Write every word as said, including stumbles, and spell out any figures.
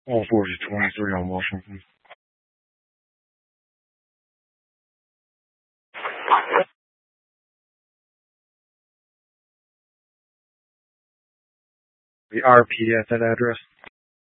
All forty twenty-three on Washington. The R P at that address.